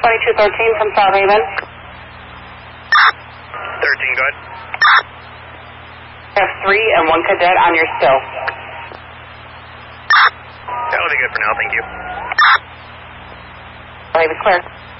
2213 from South Haven. 13, go ahead. Have 3 and 1 cadet on your still. That'll be good for now, thank you. Leave it clear.